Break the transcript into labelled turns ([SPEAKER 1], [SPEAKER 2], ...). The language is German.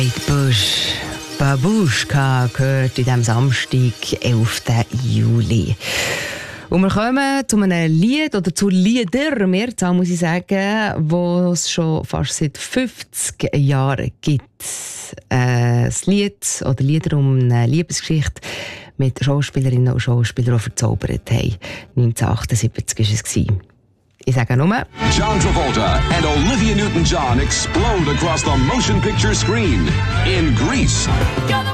[SPEAKER 1] Bush. Babuschka gehört in diesem Samstag, 11. Juli. Und wir kommen zu einem Lied, oder zu Lieder, Mehrzahl muss ich sagen, die es schon fast seit 50 Jahren gibt. Das Lied oder Lieder um eine Liebesgeschichte mit Schauspielerinnen und Schauspielern, die verzaubert haben. 1978 war es. Ich sage nur:
[SPEAKER 2] John Travolta and Olivia Newton-John explode across the motion picture screen in Grease.